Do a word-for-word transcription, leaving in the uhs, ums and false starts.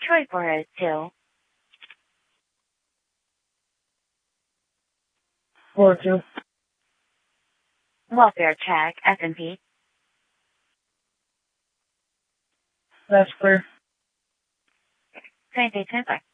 Detroit four oh two. four oh two. Welfare check, S and P. That's clear. Same day, ten